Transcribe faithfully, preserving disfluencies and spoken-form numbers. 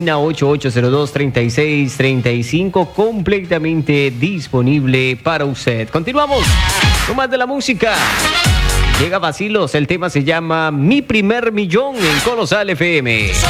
ocho ocho cero dos, treinta y seis treinta y cinco, completamente disponible para usted. Continuamos con más de la música. Llega Vacilos, el tema se llama Mi Primer Millón en Colosal F M.